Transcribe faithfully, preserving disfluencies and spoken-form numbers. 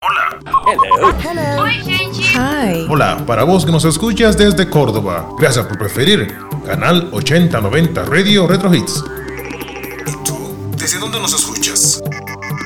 Hola. Hello. Hello. Oi, gente. Hi. Hola, para vos que nos escuchas desde Córdoba. Gracias por preferir Canal ochenta noventa Radio Retro Hits. ¿Y tú? ¿Desde dónde nos escuchas?